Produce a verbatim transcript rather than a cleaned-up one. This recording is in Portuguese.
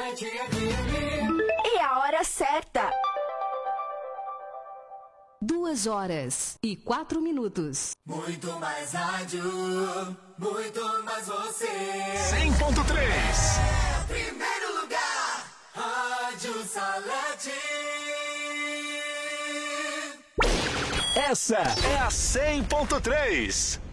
E a hora certa. Duas horas e quatro minutos. Muito mais rádio, muito mais você. cem ponto três. É o primeiro lugar. Rádio Salete. Essa é a cem ponto três.